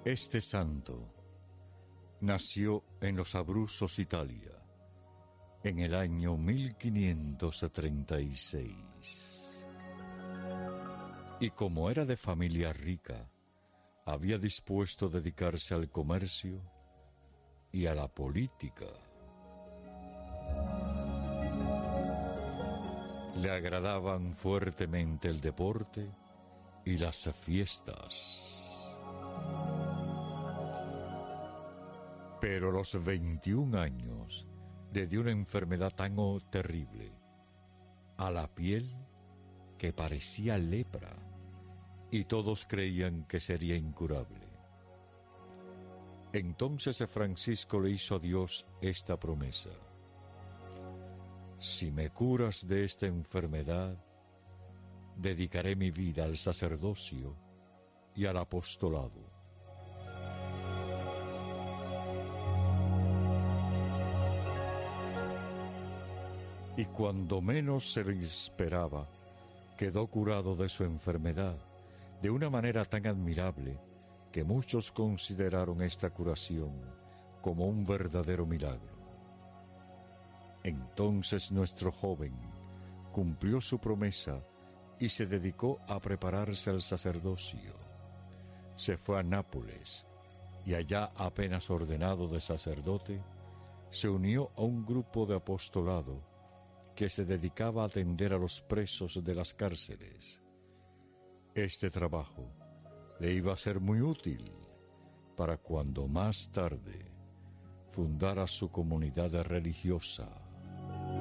Este santo nació en los Abruzos, Italia, en el año 1536. Y como era de familia rica, había dispuesto dedicarse al comercio y a la política. Le agradaban fuertemente el deporte y las fiestas. Pero a los 21 años le dio una enfermedad tan terrible a la piel que parecía lepra, y todos creían que sería incurable. Entonces Francisco le hizo a Dios esta promesa: si me curas de esta enfermedad, dedicaré mi vida al sacerdocio y al apostolado. Y cuando menos se lo esperaba, quedó curado de su enfermedad de una manera tan admirable que muchos consideraron esta curación como un verdadero milagro. Entonces nuestro joven cumplió su promesa y se dedicó a prepararse al sacerdocio. Se fue a Nápoles y allá, apenas ordenado de sacerdote, se unió a un grupo de apostolado que se dedicaba a atender a los presos de las cárceles. Este trabajo le iba a ser muy útil para cuando más tarde fundara su comunidad religiosa.